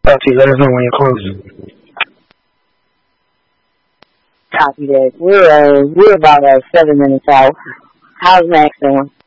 Talk to you. Let us know when you're close. Copy that. We're about 7 minutes out. How's Max doing?